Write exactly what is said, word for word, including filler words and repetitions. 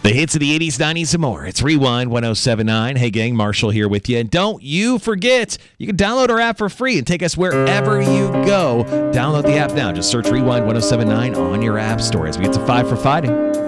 The hits of the eighties, nineties, and more. It's Rewind one oh seven point nine. Hey, gang, Marshall here with you. And don't you forget, you can download our app for free and take us wherever you go. Download the app now. Just search Rewind one oh seven point nine on your app store as we get to five for fighting.